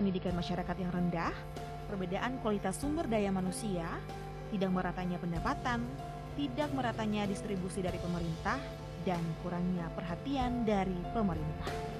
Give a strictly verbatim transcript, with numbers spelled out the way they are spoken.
pendidikan masyarakat yang rendah, perbedaan kualitas sumber daya manusia, tidak meratanya pendapatan, tidak meratanya distribusi dari pemerintah, dan kurangnya perhatian dari pemerintah.